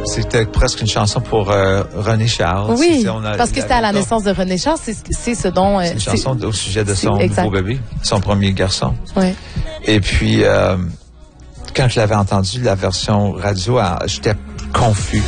c'était presque une chanson pour René Charles. Oui, parce que c'était à la naissance de René Charles, c'est ce dont... c'est une chanson au sujet de son nouveau bébé, son premier garçon. Oui. Et puis, quand je l'avais entendu, la version radio, j'étais confus.